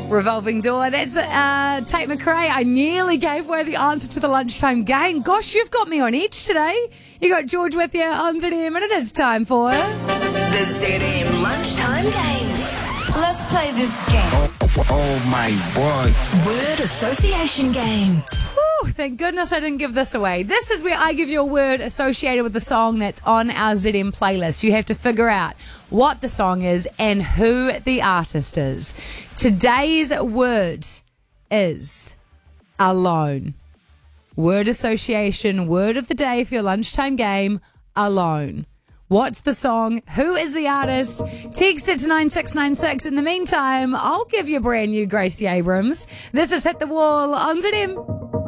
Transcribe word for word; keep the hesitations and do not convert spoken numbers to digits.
Revolving Door. That's uh, Tate McRae. I nearly gave away the answer to the lunchtime game. Gosh, you've got me on edge today. You got George with you on Z M, and it is time for the Z M Lunchtime Games. Let's play this game. Oh, oh, oh my word. Word association game. Whew, thank goodness I didn't give this away. This is where I give you a word associated with the song that's on our Z M playlist. You have to figure out what the song is and who the artist is. Today's word is alone. Word association, word of the day for your lunchtime game, alone. What's the song? Who is the artist? Text it to nine six nine six. In the meantime, I'll give you a brand new Gracie Abrams. This is Hit the Wall on Z M.